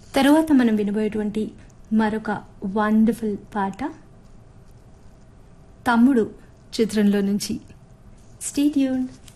తరువాత మనం వినబోయేటువంటి మరొక వండర్ఫుల్ పాట తమ్ముడు చిత్రంలో నుంచి. Stay tuned.